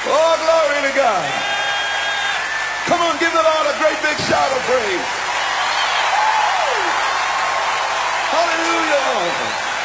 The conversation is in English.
Oh, glory to God. Come on, give the Lord a great big shout of praise. Hallelujah.